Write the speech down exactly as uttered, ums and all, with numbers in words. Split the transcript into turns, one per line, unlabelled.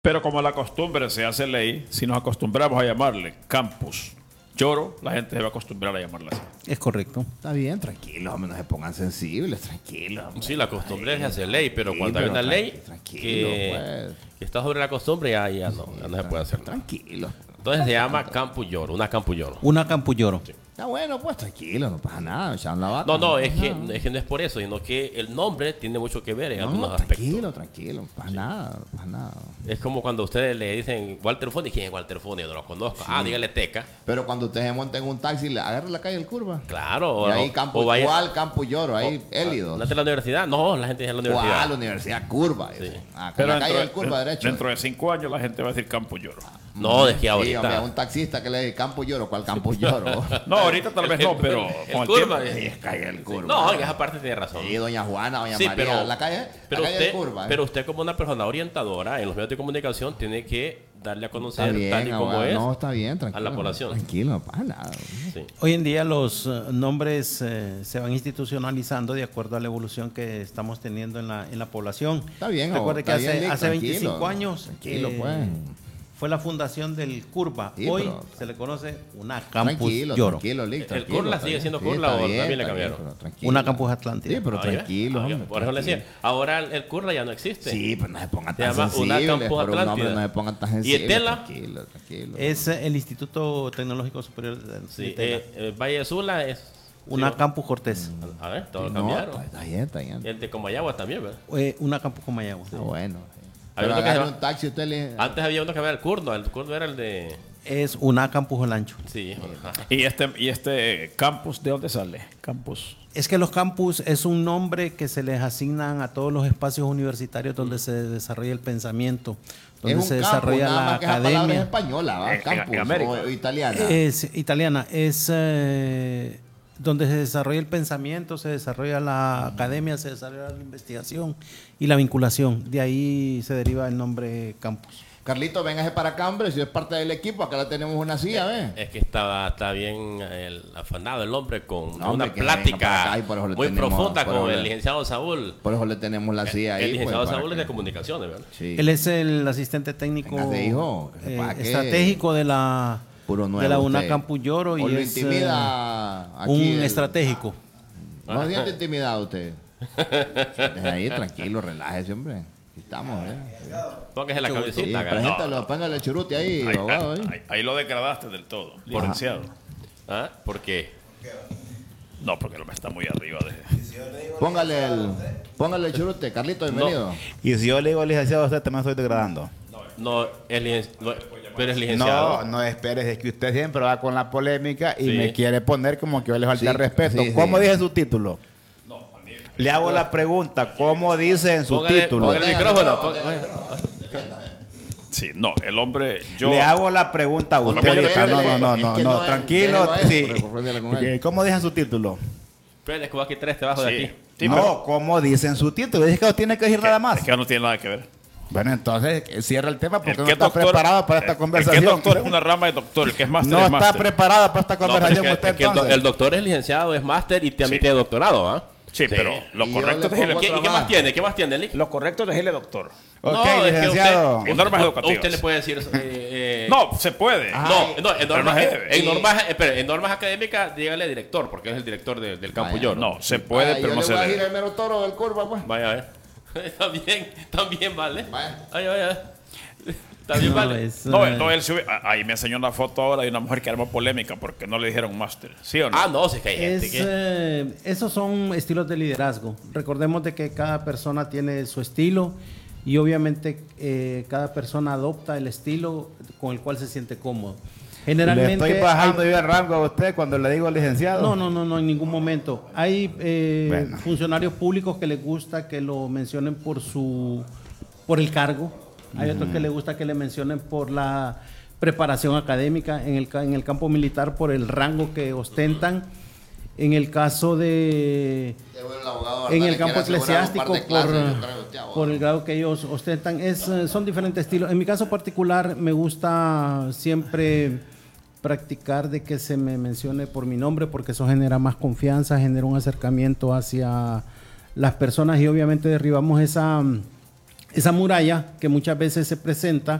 Pero como la costumbre se hace ley, si nos acostumbramos a llamarle campus lloro, la gente se va a acostumbrar a llamarle así.
Es correcto.
Está bien, tranquilos, hombre, no se pongan sensibles, tranquilos. Hombre.
Sí, la costumbre es hacer ley, pero
Sí,
cuando
pero
hay una
tra-
ley
tranquilo,
que,
pues.
que está sobre la costumbre, ya, ya no, ya no se
Tra-
puede hacer nada.
Tranquilo.
Entonces se llama Campo Lloro, una Campo Lloro.
Una campulloro.
Está bueno, pues tranquilo, no pasa nada, echaron la bata.
No, no, es
pasa
que,
nada.
es que no es por eso, sino que el nombre tiene mucho que ver en
No,
algunos
tranquilo,
aspectos.
tranquilo, no pasa nada, no pasa nada.
Es como cuando ustedes le dicen Walter Foni, ¿quién es Walter Foni? Yo no lo conozco. Ah, dígale Teca.
Pero cuando usted se monta en un taxi, le agarra la calle del curva.
Claro.
Y ahí
o-
campo,
o vaya-
¿cuál Campo Lloro? Ahí,
o-
Élido.
¿No es de la universidad? No, la gente dice la universidad.
¿Cuál? Universidad Curva.
Sí.
Acá
Pero
en la calle del
dentro,
curva
de,
derecho.
dentro de cinco años la gente va a decir campo lloro.
No, es que
Sí,
ahorita.
hombre, un taxista que le dice Campo Lloro, ¿cuál Campo Lloro?
No, ahorita tal vez no, pero
el
con el
curva,
tiempo-
eh.
Sí, es calle del curva.
No, en esa parte tiene razón.
Sí, doña Juana, doña
Sí,
María,
pero,
la calle,
pero
la calle
usted,
del curva. ¿eh?
pero usted como una persona orientadora en los medios de comunicación tiene que darle a
Está
conocer
bien,
tal y como
abogado.
es
No, está bien, tranquilo.
a la población.
Tranquilo, no pasa nada.
Sí.
Hoy en día los eh, nombres eh, se van institucionalizando de acuerdo a la evolución que estamos teniendo en la, en la población.
Está bien,
Recuerde que
está bien,
hace,
Lick,
hace
tranquilo,
veinticinco años
tranquilo,
eh,
pues.
fue la fundación del Curva.
Sí,
Hoy
pero-
se le conoce una Campus
Tranquilo,
Lloro.
tranquilo, Lick,
¿El
tranquilo,
Curla
está
sigue
bien.
siendo
Sí,
Curla
está
o
bien,
también le
está bien,
cambiaron?
pero tranquilo.
Una Campus Atlántida.
Sí, pero
Ah, ya.
tranquilo,
Ah, ya.
hombre,
Por eso le
tranquilo.
decía, ahora el, el Curla ya no existe.
Sí, pero no se pongan
Se
tan
llama Una
sensibles.
Campus
Por un nombre
Atlántida.
no se pongan tan
¿Y
sensibles.
Etela?
Tranquilo, tranquilo.
Es eh, el Instituto Tecnológico Superior de
Sí,
de Tela.
eh, eh, Valle de Sula es.
Una
sí,
Campus Cortés.
A ver, todo lo
No,
cambiaron.
está bien, está bien.
El de Comayagua también, ¿verdad?
Eh, una Campus Comayagua.
Está bueno.
Había
Pero
otro que
agarre
se
un taxi, usted le...
Antes había uno que había el Curdo. El Curdo era el de.
Es una Campus Olancho.
Sí, ajá.
¿Y este, y este campus de dónde sale? Campus.
Es que los campus es un nombre que se les asignan a todos los espacios universitarios donde se desarrolla el pensamiento, donde
es un
se
campus,
desarrolla
nada
la
más que esa palabra es
academia.
española, ¿va?
En- en-
Campus
en América.
o, o italiana.
Es italiana, es eh, donde se desarrolla el pensamiento, se desarrolla la academia, se desarrolla la investigación y la vinculación. De ahí se deriva el nombre campus.
Carlito, véngase para acá, hombre, si es parte del equipo, acá le tenemos una silla, ¿ves?
Es que estaba, está bien el, afanado el hombre con
No, hombre,
una
que venga para
plática
acá y por eso le
muy
tenemos-
profunda
por
con
eso
el
le-
licenciado Saúl.
Por eso le tenemos la silla ahí.
El licenciado
pues, para
Saúl es
que-
de comunicaciones, ¿verdad?
Sí.
Él es el asistente técnico
Véngase, hijo, que
eh,
sepa que-
estratégico de la,
Puro nuevo
de la
usted.
UNA Campus Lloro
O
y
lo
es eh,
intimida aquí
un
el-
estratégico.
No siente intimidado usted. Deje ahí, tranquilo, relájese, hombre. Aquí estamos, ¿eh?
Póngase la
Sí,
cabecita. acá.
preséntalo, póngale el churuti ahí,
Ahí,
abogado, ahí.
ahí- ahí lo degradaste del todo, licenciado.
¿Ah? ¿Por qué?
No, porque no me está muy arriba de...
Póngale el, póngale el churuti, Carlito, bienvenido.
Y si yo le digo licenciado a usted, también estoy degradando.
No, es licen- no, pero es licenciado.
No, no esperes, es que usted siempre va con la polémica y
Sí.
me quiere poner como que yo le falta
Sí,
respeto.
sí,
¿Cómo
sí.
dice su título? Le hago la pregunta, ¿cómo dice en su
Póngale,
título?
póngale el micrófono. póngale-
Sí, no, el hombre... Yo,
Le hago la pregunta a
No,
usted
no,
ahorita.
no,
No, no, no,
es
no,
que
no,
no es-
tranquilo.
déjelo a él,
Sí.
recuérdele con él.
Ok, ¿cómo dice en su título?
Espérate, que voy aquí tres debajo de
Sí.
aquí.
Sí,
no,
pero-
¿cómo dice en su título? Dice que no tiene que decir nada más.
Es que no tiene nada que ver.
Bueno, entonces eh, cierra el tema porque
El
no
que es
está
doctor-
preparado para esta
el-
conversación.
El que es doctor es una rama de doctor, el que es máster
no
es
está
máster.
preparado para esta
No, pero
conversación
es que-
usted
es que el, do-
entonces.
el doctor es licenciado, es máster y también
Sí.
tiene doctorado, ¿ah?
Sí, pero lo
Y yo
correcto
le
es decirle...
pongo
¿Qué- ¿Y qué
más.
más tiene? ¿Qué más tiene, Lick?
Lo correcto es decirle doctor.
Ok,
No, es que
licenciado.
usted-
En normas
o- o
educativas.
Usted le puede decir... eh, eh,
No, se puede.
Ajá.
No, no, en
Pero
normas,
no se debe.
en normas, espere, en normas académicas, dígale director, porque es el director de- del campo
Vaya,
Lloro.
No, se puede,
Ay,
pero
yo
no
le
se
voy a decir
debe.
el mero toro del curva, pues.
Vaya, a ver. También, también vale.
Vaya.
Ay, vaya. También
No,
vale.
es,
No,
eh,
él, no, él sube- a- ahí me enseñó una foto ahora de una mujer que armó polémica porque no le dijeron máster. ¿Sí o no?
Ah, no, si es que hay gente
Es,
que...
eh, esos son estilos de liderazgo. Recordemos de que cada persona tiene su estilo y obviamente eh, cada persona adopta el estilo con el cual se siente cómodo.
Le
Generalmente
estoy bajando
hay-
yo el rango a usted cuando le digo licenciado.
no, no, no, no, en ningún momento. Hay eh,
Bueno.
funcionarios públicos que les gusta que lo mencionen por su, por el cargo. Hay otros que les gusta que le mencionen por la preparación académica. En el, ca- en el campo militar por el rango que ostentan. En el caso de en el campo eclesiástico por, por el grado que ellos ostentan. Es, eh, son diferentes estilos. En mi caso particular me gusta siempre practicar de que se me mencione por mi nombre porque eso genera más confianza, genera un acercamiento hacia las personas y obviamente derribamos esa, esa muralla que muchas veces se presenta